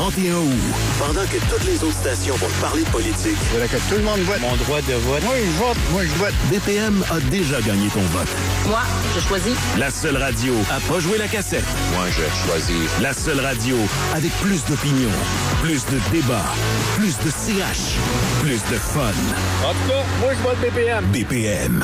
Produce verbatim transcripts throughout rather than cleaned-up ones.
trente et un août, pendant que toutes les autres stations vont parler de politique. C'est là que tout le monde vote. Mon droit de vote. Moi, je vote. Moi, je vote. B P M a déjà gagné ton vote. Moi, je choisis. La seule radio à pas jouer la cassette. Moi, je choisis. La seule radio avec plus d'opinion, plus de débats, plus de C H, plus de fun. En tout cas, moi, je vote B P M. B P M.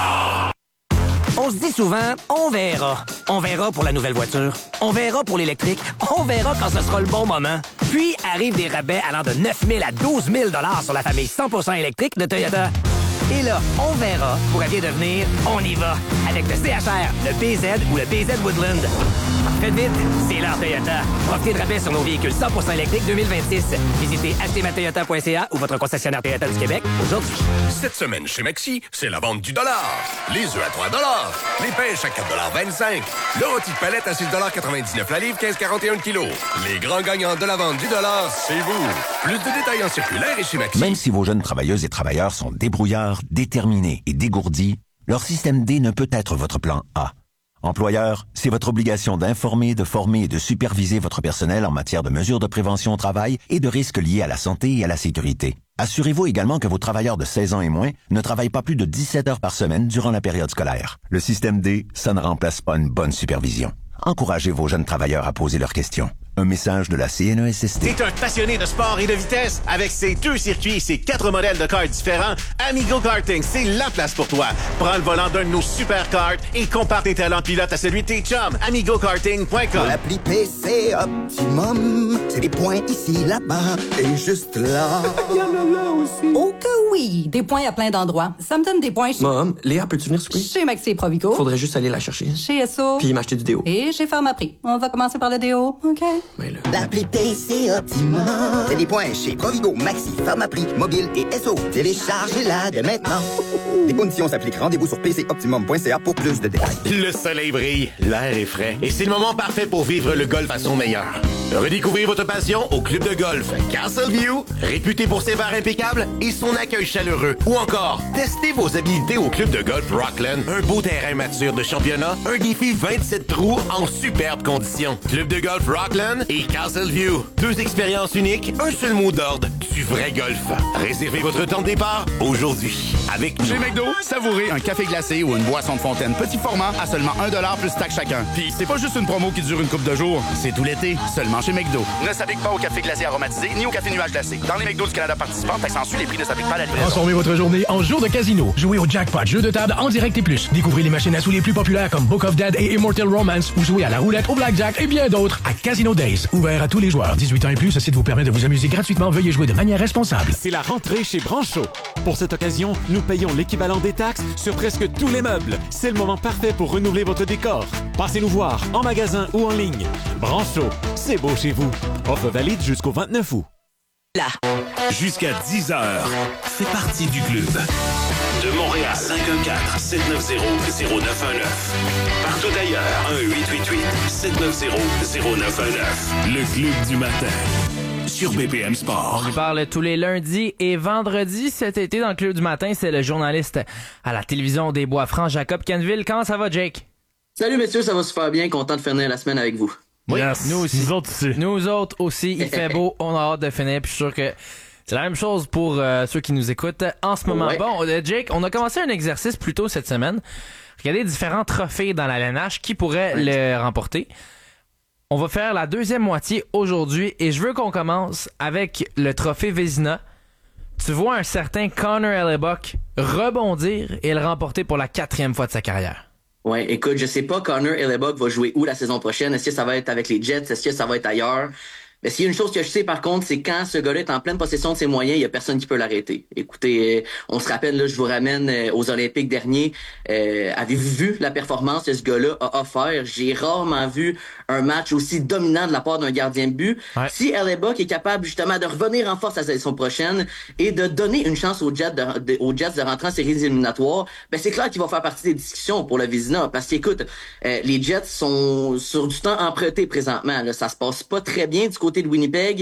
On se dit souvent, on verra. On verra pour la nouvelle voiture. On verra pour l'électrique. On verra quand ce sera le bon moment. Puis arrivent des rabais allant de neuf mille à douze mille dollars sur la famille cent pour cent électrique de Toyota. Et là, on verra pourrait bien devenir on y va avec le C H R, le B Z ou le B Z Woodland. Faites vite, c'est l'heure Toyota. Profitez de rabais sur nos véhicules cent pour cent électriques deux mille vingt-six. Visitez acheter ma toyota point c a ou votre concessionnaire Toyota du Québec aujourd'hui. Cette semaine chez Maxi, c'est la vente du dollar. Les œufs à trois dollars. Les pêches à quatre vingt-cinq. Le rôti de palette à six quatre-vingt-dix-neuf la livre, quinze quarante et un le kilo. Les grands gagnants de la vente du dollar, c'est vous. Plus de détails en circulaire et chez Maxi. Même si vos jeunes travailleuses et travailleurs sont débrouillards, déterminés et dégourdis, leur système D ne peut être votre plan A. Employeur, c'est votre obligation d'informer, de former et de superviser votre personnel en matière de mesures de prévention au travail et de risques liés à la santé et à la sécurité. Assurez-vous également que vos travailleurs de seize ans et moins ne travaillent pas plus de dix-sept heures par semaine durant la période scolaire. Le système D, ça ne remplace pas une bonne supervision. Encouragez vos jeunes travailleurs à poser leurs questions. Un message de la C N E S S T. T'es un passionné de sport et de vitesse? Avec ses deux circuits et ses quatre modèles de karts différents, Amigo Karting, c'est la place pour toi. Prends le volant d'un de nos super karts et compare tes talents de pilote à celui de tes chums. amigo karting point com. L'appli P C Optimum, c'est des points ici, là-bas et juste là. Il y en a là aussi. Oh que oui! Des points à plein d'endroits. Ça me donne des points chez... Mom, Léa, peux-tu venir souper? Chez Maxi et Provico. Faudrait juste aller la chercher. Chez S O. Puis m'acheter du déo. Et chez Pharmaprix. On va commencer par le déo, OK? Mais là... L'appli P C Optimum, c'est des points chez Provigo, Maxi, Pharmaprix, Mobile et S O. Téléchargez-la dès maintenant. Des conditions s'appliquent. Rendez-vous sur p c optimum point c a pour plus de détails. Le soleil brille, l'air est frais et c'est le moment parfait pour vivre le golf à son meilleur. Redécouvrez votre passion au club de golf Castleview, réputé pour ses bars impeccables et son accueil chaleureux. Ou encore, testez vos habilités au club de golf Rockland, un beau terrain mature de championnat, un défi vingt-sept trous en superbes conditions. Club de golf Rockland et Castleview, deux expériences uniques, un seul mot d'ordre, du vrai golf. Réservez votre temps de départ aujourd'hui. Avec nous. Chez McDo, savourez un café glacé ou une boisson de fontaine petit format à seulement un dollar plus taxe chacun. Puis c'est pas juste une promo qui dure une couple de jours, c'est tout l'été, seulement chez McDo. Ne s'applique pas au café glacé aromatisé ni au café nuage glacé. Dans les McDo du Canada participants, taxe en suit, les prix ne s'appliquent pas à la livraison. Transformez votre journée en jour de casino. Jouez au jackpot, jeu de table en direct et plus. Découvrez les machines à sous les plus populaires comme Book of Dead et Immortal Romance ou jouez à la roulette, au blackjack et bien d'autres à Casino Days. Ouvert à tous les joueurs. dix-huit ans et plus, ce site vous permet de vous amuser gratuitement. Veuillez jouer de manière responsable. C'est la rentrée chez Brancho. Pour cette occasion, nous payons l'équivalent des taxes sur presque tous les meubles. C'est le moment parfait pour renouveler votre décor. Passez nous voir en magasin ou en ligne. Brancho, c'est beau chez vous. Offre valide jusqu'au vingt-neuf août. Là. Jusqu'à dix heures, fais partie du club. De Montréal, cinq un quatre, sept neuf zéro, zéro neuf un neuf. Partout ailleurs, un huit huit huit, sept neuf zéro, zéro neuf un neuf. Le club du matin. Sur B P M Sport. On y parle tous les lundis et vendredis. Cet été, dans le Club du matin, c'est le journaliste à la télévision des Bois-Francs, Jacob Canville. Comment ça va, Jake? Salut, messieurs, ça va super bien. Content de finir la semaine avec vous. Oui, yes. nous aussi. Nous autres aussi. Nous autres aussi. Il fait beau. On a hâte de finir. Puis je suis sûr que c'est la même chose pour euh, ceux qui nous écoutent en ce moment. Ouais. Bon, euh, Jake, on a commencé un exercice plus tôt cette semaine. Regardez différents trophées dans la L N H. Qui pourrait ouais. les remporter? On va faire la deuxième moitié aujourd'hui et je veux qu'on commence avec le trophée Vézina. Tu vois un certain Connor Hellebuyck rebondir et le remporter pour la quatrième fois de sa carrière. Ouais, écoute, je sais pas Connor Hellebuyck va jouer où la saison prochaine. Est-ce que ça va être avec les Jets? Est-ce que ça va être ailleurs? Mais s'il y a une chose que je sais, par contre, c'est quand ce gars-là est en pleine possession de ses moyens, il y a personne qui peut l'arrêter. Écoutez, euh, on se rappelle, là, je vous ramène euh, aux Olympiques derniers. Euh, avez-vous vu la performance que ce gars-là a offert? J'ai rarement vu un match aussi dominant de la part d'un gardien de but. Ouais. Si Hellebuyck est capable, justement, de revenir en force à la saison prochaine et de donner une chance aux Jets de, de, aux Jets de rentrer en séries éliminatoires, ben c'est clair qu'il va faire partie des discussions pour le Vézina. Parce qu'écoute, euh, les Jets sont sur du temps emprunté présentement. Là. Ça se passe pas très bien du côté de Winnipeg.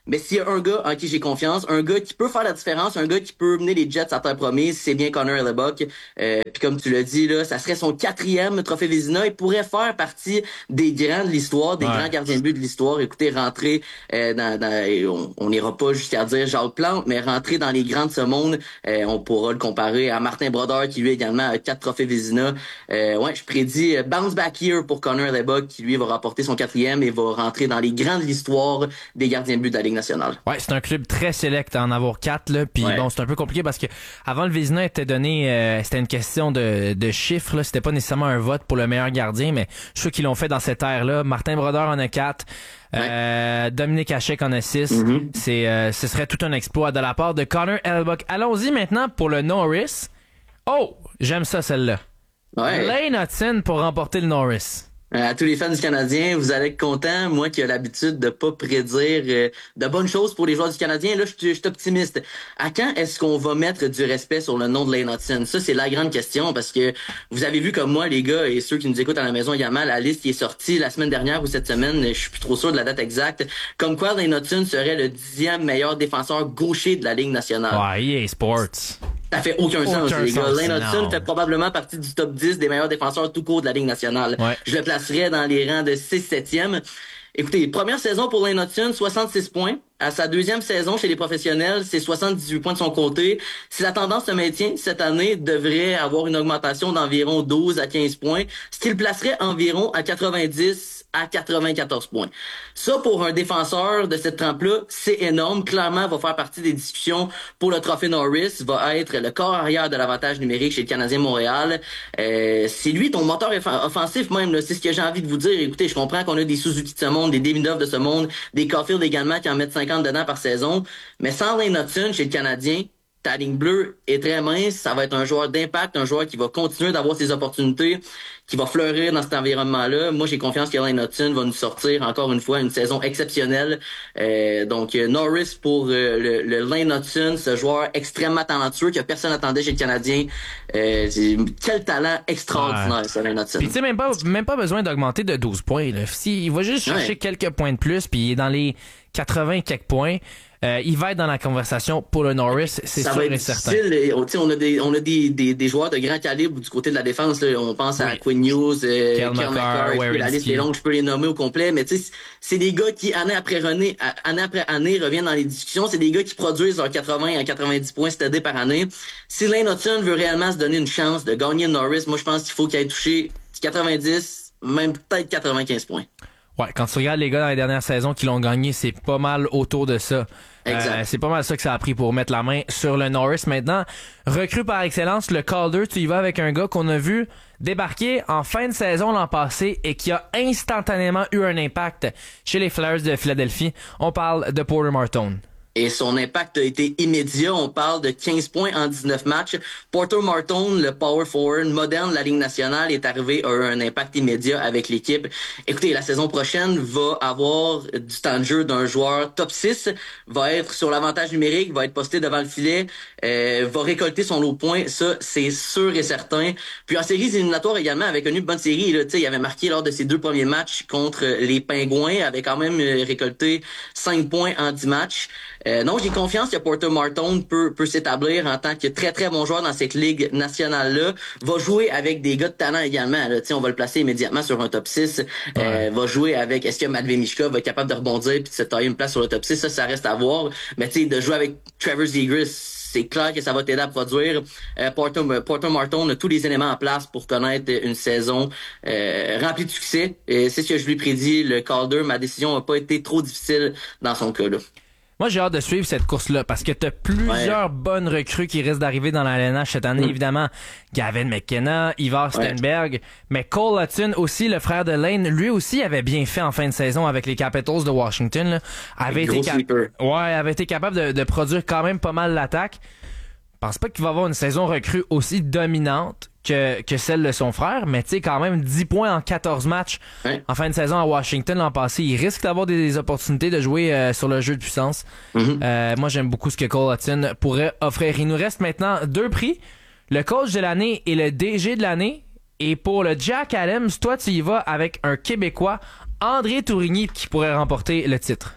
Mais s'il y a un gars en qui j'ai confiance, un gars qui peut faire la différence, un gars qui peut mener les Jets à terre promise, c'est bien Connor Hellebuyck. Euh, puis comme tu l'as dit, là, ça serait son quatrième trophée Vézina. Il pourrait faire partie des grands de l'histoire, des ouais. grands gardiens de but de l'histoire. Écoutez, rentrer euh, dans, dans on n'ira pas jusqu'à dire Jacques Plante, mais rentrer dans les grands de ce monde, euh, on pourra le comparer à Martin Brodeur qui lui également a quatre trophées Vézina. Euh, ouais, je prédis bounce back year pour Connor Hellebuyck qui lui va rapporter son quatrième et va rentrer dans les grands de l'histoire des gardiens de but de la Ligue nationale. Ouais, c'est un club très select à en avoir quatre là, puis ouais. bon, c'est un peu compliqué parce que avant le Vézina était donné, euh, c'était une question de, de chiffres là, c'était pas nécessairement un vote pour le meilleur gardien, mais je suis sûr qu'ils l'ont fait dans cette ère-là. Martin Brodeur en a quatre. Ouais. Euh, Dominique Hachek en a six. Mm-hmm. C'est, euh, ce serait tout un exploit de la part de Connor Hellebuyck. Allons-y maintenant pour le Norris. Oh, j'aime ça celle-là. Ouais. Lane Hutson pour remporter le Norris. À tous les fans du Canadien, vous allez être contents. Moi qui ai l'habitude de pas prédire euh, de bonnes choses pour les joueurs du Canadien, là, je suis optimiste. À quand est-ce qu'on va mettre du respect sur le nom de Lane Hutson? Ça, c'est la grande question parce que vous avez vu comme moi, les gars, et ceux qui nous écoutent à la maison également, la liste qui est sortie la semaine dernière ou cette semaine, je suis plus trop sûr de la date exacte, comme quoi Lane Hutson serait le dixième meilleur défenseur gaucher de la Ligue nationale. Ouais, E A Sports. Ça fait aucun, aucun sens, les gars. Sens, Lane Hutson non. fait probablement partie du top dix des meilleurs défenseurs tout court de la Ligue nationale. Ouais. Je le placerais dans les rangs de six septième. Écoutez, première saison pour Lane Hutson, soixante-six points. À sa deuxième saison chez les professionnels, c'est soixante-dix-huit points de son côté. Si la tendance se maintient, cette année devrait avoir une augmentation d'environ douze à quinze points, ce qui le placerait environ à quatre-vingt-dix à quatre-vingt-quatorze points. Ça, pour un défenseur de cette trempe-là, c'est énorme. Clairement, va faire partie des discussions pour le trophée Norris. Va être le corps arrière de l'avantage numérique chez le Canadien Montréal. Euh, c'est lui ton moteur offensif même. Là. C'est ce que j'ai envie de vous dire. Écoutez, je comprends qu'on a des Suzuki de ce monde, des Demidov de ce monde, des Caulfield également qui en mettent cinquante dedans par saison. Mais sans Lane Hutson chez le Canadien, ta ligne bleue est très mince. Ça va être un joueur d'impact, un joueur qui va continuer d'avoir ses opportunités, qui va fleurir dans cet environnement-là. Moi, j'ai confiance que Lane Hutson va nous sortir encore une fois une saison exceptionnelle. Euh, donc, Norris pour euh, le, le Lane Hutson, ce joueur extrêmement talentueux que personne n'attendait chez le Canadien. Euh, quel talent extraordinaire, ouais. ça, Lane Hutson. Puis tu sais, même pas, même pas besoin d'augmenter de douze points. Là. Si, il va juste chercher ouais. quelques points de plus, puis il est dans les quatre-vingts quelques points. Euh, il va être dans la conversation pour le Norris, c'est ça sûr et certain. On a des on a des, des des joueurs de grand calibre du côté de la défense. Là. On pense oui. à Quinn Hughes, euh, Kel McCarr, la liste est longue, je peux les nommer au complet. Mais tu sais, c'est des gars qui année après année, année après année reviennent dans les discussions. C'est des gars qui produisent leurs quatre-vingts à quatre-vingt-dix points C D par année. Si Lane Hutson veut réellement se donner une chance de gagner le Norris, moi je pense qu'il faut qu'il ait touché quatre-vingt-dix, même peut-être quatre-vingt-quinze points. Ouais, quand tu regardes les gars dans les dernières saisons qui l'ont gagné, c'est pas mal autour de ça. Exact. Euh, c'est pas mal ça que ça a pris pour mettre la main sur le Norris. Maintenant, recrue par excellence, le Calder, tu y vas avec un gars qu'on a vu débarquer en fin de saison l'an passé et qui a instantanément eu un impact chez les Flyers de Philadelphie. On parle de Porter Martone. Et son impact a été immédiat. On parle de quinze points en dix-neuf matchs. Porter Martone, le power forward moderne de la Ligue nationale, est arrivé à un impact immédiat avec l'équipe. Écoutez, la saison prochaine va avoir du temps de jeu d'un joueur top six, va être sur l'avantage numérique, va être posté devant le filet, euh, va récolter son lot de points. Ça, c'est sûr et certain. Puis en séries éliminatoires également, avec une bonne série, là, il avait marqué lors de ses deux premiers matchs contre les Pingouins, avait quand même récolté cinq points en dix matchs. Euh, non, j'ai confiance que Porter Martone peut, peut s'établir en tant que très très bon joueur dans cette ligue nationale-là. Va jouer avec des gars de talent également. Là. On va le placer immédiatement sur un top six. Ouais. Euh, va jouer avec, est-ce que Matvei Michkov va être capable de rebondir puis de se tailler une place sur le top six? Ça, ça reste à voir. Mais tu sais, de jouer avec Trevor Zegras, c'est clair que ça va t'aider à produire. Euh, Porter, Porter Martone a tous les éléments en place pour connaître une saison euh, remplie de succès. Et c'est ce que je lui prédis. Le Calder, ma décision n'a pas été trop difficile dans son cas-là. Moi, j'ai hâte de suivre cette course-là parce que t'as plusieurs ouais. bonnes recrues qui risquent d'arriver dans la L N H cette année. Mmh. Évidemment, Gavin McKenna, Ivar Stenberg, ouais. mais Cole Hutton aussi, le frère de Lane, lui aussi avait bien fait en fin de saison avec les Capitals de Washington. Là. Avait, été cap- ouais, avait été capable de, de produire quand même pas mal l'attaque. Je pense pas qu'il va avoir une saison recrue aussi dominante que, que celle de son frère, mais tu sais, quand même dix points en quatorze matchs ouais. en fin de saison à Washington l'an passé. Il risque d'avoir des, des opportunités de jouer euh, sur le jeu de puissance. Mm-hmm. Euh, moi, j'aime beaucoup ce que Cole Hutton pourrait offrir. Il nous reste maintenant deux prix. Le coach de l'année et le D G de l'année. Et pour le Jack Adams, toi, tu y vas avec un Québécois, André Tourigny, qui pourrait remporter le titre.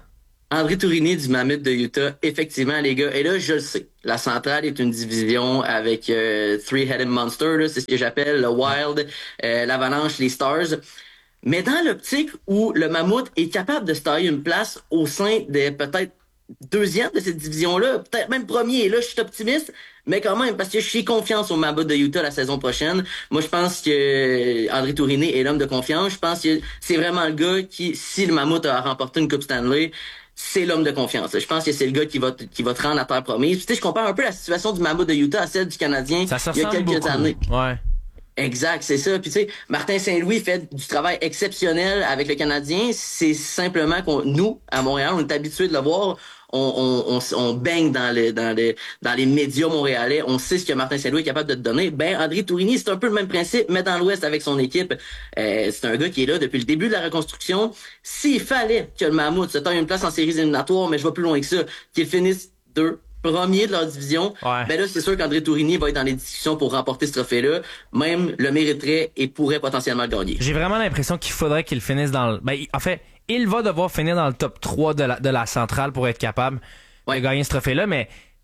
André Tourigny du Mammoth de Utah, effectivement, les gars. Et là, je le sais. La centrale est une division avec euh, Three-Headed Monster, là, c'est ce que j'appelle le Wild, euh, l'Avalanche, les Stars. Mais dans l'optique où le Mammouth est capable de se tailler une place au sein de peut-être deuxième de cette division-là, peut-être même premier. Et là, je suis optimiste, mais quand même, parce que je suis confiance au Mammoth de Utah la saison prochaine. Moi, je pense que André Tourigny est l'homme de confiance. Je pense que c'est vraiment le gars qui, si le Mammoth a remporté une Coupe Stanley, c'est l'homme de confiance. Je pense que c'est le gars qui va t- qui va te rendre à terre promise. Tu sais, je compare un peu la situation du Mammoth de Utah à celle du Canadien Ça il y a quelques beaucoup. années. Ouais. Exact, c'est ça. Puis tu sais, Martin Saint-Louis fait du travail exceptionnel avec le Canadien. C'est simplement qu'on, nous, à Montréal, on est habitués de le voir. On, on, on, on baigne dans les, dans les, dans les médias montréalais. On sait ce que Martin Saint-Louis est capable de te donner. Ben, André Tourigny, c'est un peu le même principe, mais dans l'Ouest avec son équipe. Euh, c'est un gars qui est là depuis le début de la reconstruction. S'il fallait que le Mammouth se taille une place en séries éliminatoires, mais je vais plus loin que ça, qu'il finisse deux premier de leur division, ouais. ben là, c'est sûr qu'André Tourigny va être dans les discussions pour remporter ce trophée-là. Même le mériterait et pourrait potentiellement le gagner. J'ai vraiment l'impression qu'il faudrait qu'il finisse dans le... Ben, en fait, il va devoir finir dans le top trois de la, de la centrale pour être capable ouais. de gagner ce trophée-là, mais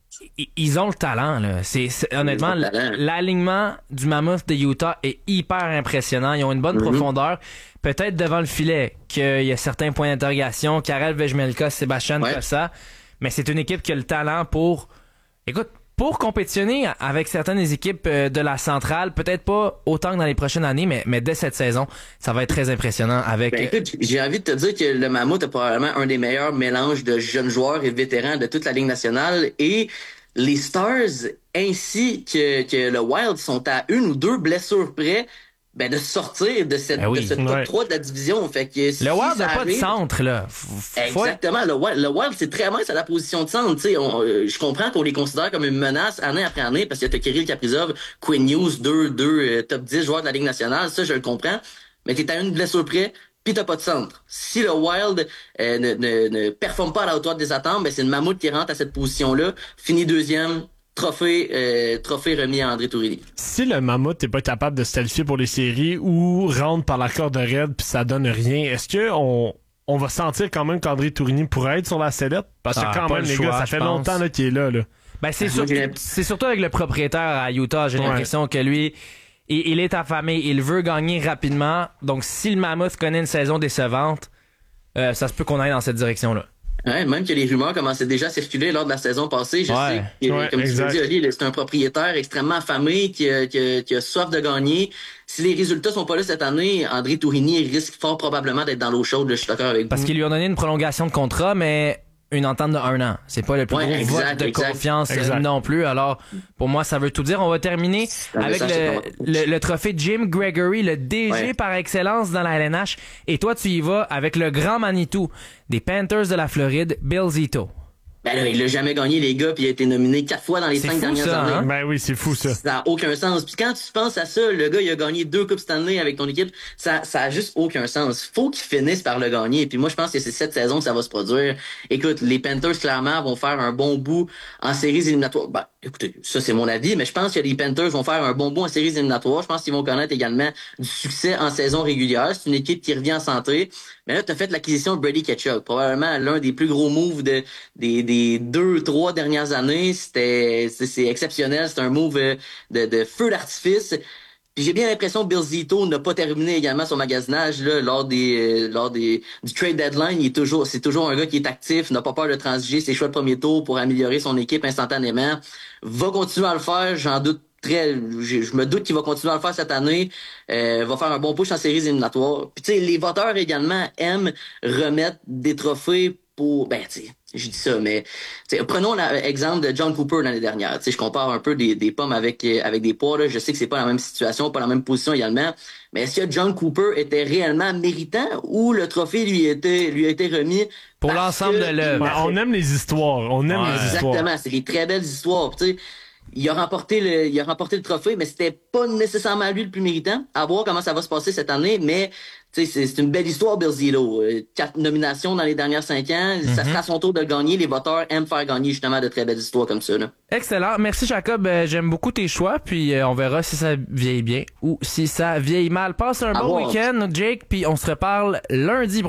ils ont le talent, là. C'est, c'est honnêtement, l'alignement du Mammoth de Utah est hyper impressionnant. Ils ont une bonne mm-hmm. profondeur. Peut-être devant le filet qu'il y a certains points d'interrogation. Karel Vejmelka, Sébastien ouais. Cossa. Mais c'est une équipe qui a le talent pour, écoute, pour compétitionner avec certaines des équipes de la centrale, peut-être pas autant que dans les prochaines années, mais, mais dès cette saison, ça va être très impressionnant avec... Ben écoute, j'ai envie de te dire que le Mammoth est probablement un des meilleurs mélanges de jeunes joueurs et vétérans de toute la Ligue nationale, et les Stars ainsi que, que le Wild sont à une ou deux blessures près ben de sortir de cette ben oui, de ce top ouais. trois de la division. Fait que si le Wild n'a pas arrive, de centre, là. Faut exactement. Le Wild, le Wild, c'est très mince à la position de centre. T'sais, on, euh, je comprends qu'on les considère comme une menace année après année parce que t'as Kirill Kaprizov, Quinn Hughes, deux, deux euh, top dix joueurs de la Ligue nationale. Ça, je le comprends. Mais t'es à une blessure près, pis t'as pas de centre. Si le Wild euh, ne, ne, ne performe pas à la hauteur des attentes, ben c'est le Mammouth qui rentre à cette position-là, finit deuxième. Trophée, euh, trophée remis à André Tourigny. Si le Mammouth n'est pas capable de se qualifier pour les séries ou rentre par la corde raide puis ça donne rien, est-ce que on, on va sentir quand même qu'André Tourigny pourrait être sur la sellette? Parce que ah, quand même, les choix, gars, ça fait pense. longtemps là, qu'il est là. là. Ben, c'est, sur, c'est surtout avec le propriétaire à Utah. J'ai ouais. l'impression que lui, il, il est affamé. Il veut gagner rapidement. Donc, si le Mammouth connaît une saison décevante, euh, ça se peut qu'on aille dans cette direction-là. Ouais, même que les rumeurs commençaient déjà à circuler lors de la saison passée. Je ouais, sais que, ouais, comme exact. tu l'as dit, Oli, c'est un propriétaire extrêmement affamé qui a, qui, a, qui a soif de gagner. Si les résultats sont pas là cette année, André Tourigny risque fort probablement d'être dans l'eau chaude. Là, je suis d'accord avec vous. Parce qu'ils lui ont donné une prolongation de contrat, mais une entente de un an. C'est pas le plus ouais, gros exact, vote de exact. confiance exact. non plus. Alors, pour moi, ça veut tout dire. On va terminer avec le, le, le trophée Jim Gregory, le D G ouais. par excellence dans la L N H. Et toi, tu y vas avec le grand Manitou des Panthers de la Floride, Bill Zito. Ben là, il l'a jamais gagné, les gars, puis il a été nominé quatre fois dans les c'est cinq dernières ça, années. Hein? Ben oui, c'est fou, ça. Ça n'a aucun sens. Puis quand tu penses à ça, le gars, il a gagné deux Coupes Stanley avec ton équipe, ça, ça a juste aucun sens. Faut qu'il finisse par le gagner. Puis moi, je pense que c'est cette saison que ça va se produire. Écoute, les Panthers, clairement, vont faire un bon bout en séries éliminatoires. Ben, écoutez, ça, c'est mon avis, mais je pense que les Panthers vont faire un bon bout en séries éliminatoires. Je pense qu'ils vont connaître également du succès en saison régulière. C'est une équipe qui revient en santé. Mais là, tu as fait l'acquisition de Brady Tkachuk, probablement l'un des plus gros moves de, des, des deux, trois dernières années. C'était, c'est, c'est exceptionnel. C'est un move de, de feu d'artifice. Puis j'ai bien l'impression que Bill Zito n'a pas terminé également son magasinage là, lors des, euh, lors des, du trade deadline. Il est toujours, c'est toujours un gars qui est actif, n'a pas peur de transiger ses choix de premier tour pour améliorer son équipe instantanément. Va continuer à le faire, j'en doute. Très, je, je me doute qu'il va continuer à le faire cette année. Euh, va faire un bon push en séries éliminatoires. Puis tu sais, les voteurs également aiment remettre des trophées pour... Ben tu sais, je dis ça, mais prenons l'exemple de John Cooper l'année dernière. Tu sais, je compare un peu des, des pommes avec avec des poires. Là. Je sais que c'est pas la même situation, pas la même position également. Mais est-ce que John Cooper était réellement méritant ou le trophée lui était lui a été remis pour l'ensemble que, de l'œuvre? Ben, on aime les histoires. On aime ouais. les histoires. Exactement, c'est des très belles histoires. Tu sais. Il a remporté le, il a remporté le trophée, mais c'était pas nécessairement lui le plus méritant. À voir comment ça va se passer cette année, mais tu sais, c'est, c'est une belle histoire, Bill Zito. Quatre nominations dans les dernières cinq ans. Mm-hmm. Ça sera à son tour de le gagner. Les voteurs aiment faire gagner justement de très belles histoires comme ça, là. Excellent. Merci, Jacob. Euh, j'aime beaucoup tes choix, puis euh, on verra si ça vieillit bien ou si ça vieillit mal. Passe un à bon voir. week-end, Jake, puis on se reparle lundi prochain.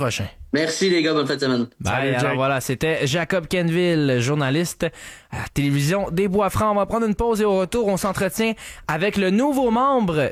Merci les gars, bonne fin de semaine. Bye. Alors voilà, c'était Jacob Kenville, journaliste à la télévision des Bois-Francs. On va prendre une pause et au retour, on s'entretient avec le nouveau membre